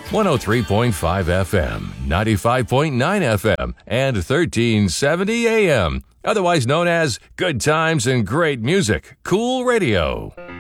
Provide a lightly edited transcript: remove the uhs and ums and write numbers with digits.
103.5 FM, 95.9 FM, and 1370 AM. Otherwise known as Good Times and Great Music, Cool Radio.